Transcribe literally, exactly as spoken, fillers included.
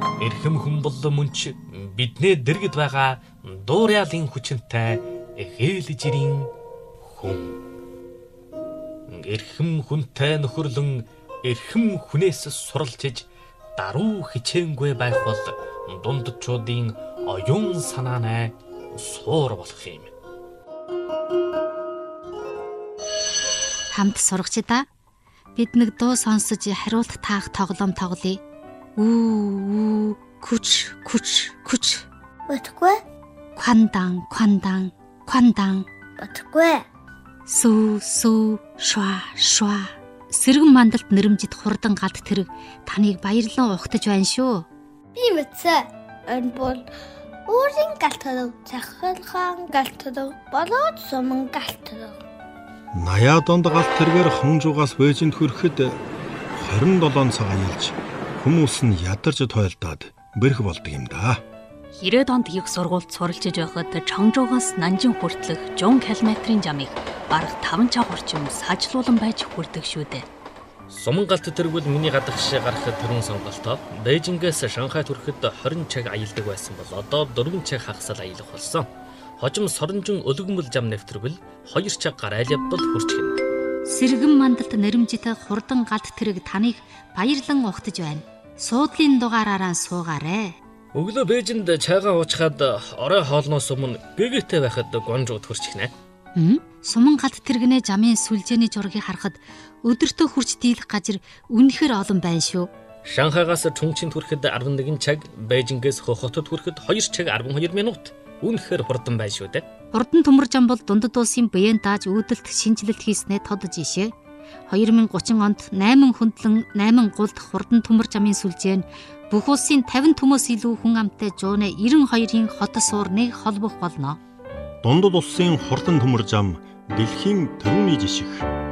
Эрхэм хүн бол мөнч биднээ дэргэд байгаа дуурайлын хүчинтэй ээлж ирийн хүн. Эрхэм хүнтэй нөхөрлөн эрхэм хүнээс суралцж даруй хичээнгүй байх бол дундчуудын оюун санаанай суур болох юм. Хамт сурагч да. Бид нэг дуу сонсож хариулт таах тоглоом тоглоё. Үү, күч, күч, күч. Батгүй. Квандан, квандан, квандан. Батгүй. Сүү, сүү, шва, шва. Сэргэн мандалд нэрэмжит хурдан галт тэрэг таныг баярлан ухтаж байна шүү. Би мэдсэн. Энэ бол өөрийн галт тэрэг, захиргаан галт тэрэг, болоод суман галт тэрэг. Наяа донд галт тэргээр хонжуугаас Бээжинд хүрэхэд хорин долоон цаг аялж хүмүүс нь ядарч тойлдоод бэрх болдог юм да. Ирээд онд их сургуульд суралцж байхад Чонгжуугаас Нанжин хүртэлх жун километрийн жамыг бараг таван цаг орчим саажлуулан байж хүрдэг шүү дээ. Суман галт тэргүүл миний гадагш гарах төрөн сонголтоо Бээжингээс Шанхайд хүрэхэд хорин цаг аялдаг байсан бол одоо дөрвөн цаг хагасал аялах болсон. Хожим соронжин өлгөмөл жам нэвтрвэл хоёр цаг гарайл явбал хүрчихнэ. Сэргэн мандалд нэрэмжит хурдан галт тэрэг таныг баярлан ухтаж байна. Суудлын дугаараараа суугаарэ. Өглөө Бээжинд чайгаа уучгаад орой хоолноос өмнө гэгээтэй байхад гонжууд хүрчихнэ. Хм? Суман галт тэрэгнээ жамын сүлжээний зургийг харахад өдөртөө хурц дийлэх газар үнэхээр олон байна шүү. Шанхайгаас Чунчинд хүрэхэд арван нэгэн цаг, Бээжингээс Хохотод хүрэхэд хоёр цаг арван хоёр минут. Үнэхээр хурдан байна шүү дээ. Хурдан төмөр жам бол дундад улсын биеэн дааж үүдэлт шинжилэлт хийснээ тодож ишээ. две тысячи тридцать онд восемь хөндлөн восемь гулд хурдан төмөр жамын сүлжээ нь бүх улсын пятьдесят төмөөс илүү хүн амтай жуунэ девяносто двугийн хот суурныг холбох болно. Дундад улсын хурдан төмөр зам дэлхийн төрөний жишг.